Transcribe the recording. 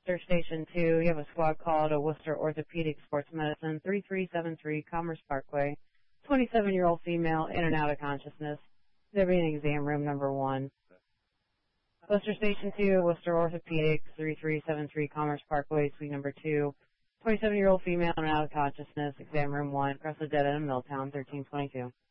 Worcester Station 2, you have a squad call to Worcester Orthopedic Sports Medicine, 3373 Commerce Parkway. 27-year-old female, in and out of consciousness. They'll be in exam room number 1. Worcester Station 2, Worcester Orthopedic, 3373 Commerce Parkway, suite number 2. 27-year-old female, in and out of consciousness, exam room 1, across the dead end of Milltown, 1322.